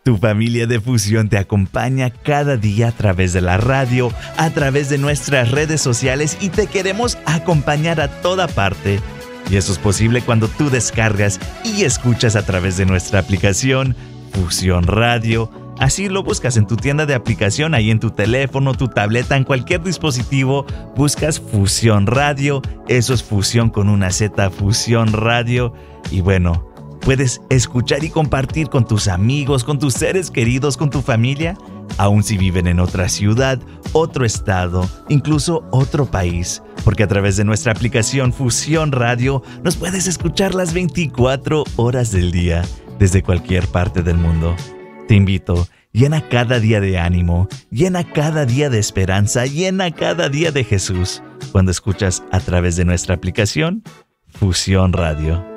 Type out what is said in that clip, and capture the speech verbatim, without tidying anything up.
Tu familia de Fusión te acompaña cada día a través de la radio, a través de nuestras redes sociales y te queremos acompañar a toda parte. Y eso es posible cuando tú descargas y escuchas a través de nuestra aplicación Fusión Radio. Así lo buscas en tu tienda de aplicación, ahí en tu teléfono, tu tableta, en cualquier dispositivo, buscas Fusión Radio. Eso es Fusión con una Z, Fusión Radio. Y bueno, puedes escuchar y compartir con tus amigos, con tus seres queridos, con tu familia, aun si viven en otra ciudad, otro estado, incluso otro país. Porque a través de nuestra aplicación Fusión Radio nos puedes escuchar las veinticuatro horas del día, desde cualquier parte del mundo. Te invito, llena cada día de ánimo, llena cada día de esperanza, llena cada día de Jesús, cuando escuchas a través de nuestra aplicación Fusión Radio.